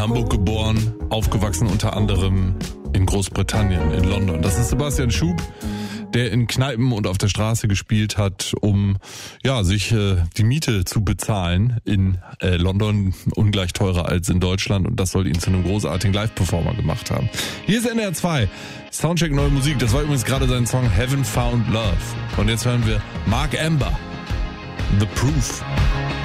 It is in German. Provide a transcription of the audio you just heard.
Hamburg geboren, aufgewachsen unter anderem in Großbritannien, in London. Das ist Sebastian Schub, der in Kneipen und auf der Straße gespielt hat, um sich die Miete zu bezahlen in London, ungleich teurer als in Deutschland, und das soll ihn zu einem großartigen Live-Performer gemacht haben. Hier ist NDR 2, Soundcheck Neue Musik. Das war übrigens gerade sein Song Haven't Found Love. Und jetzt hören wir Mark Amber, The Proof.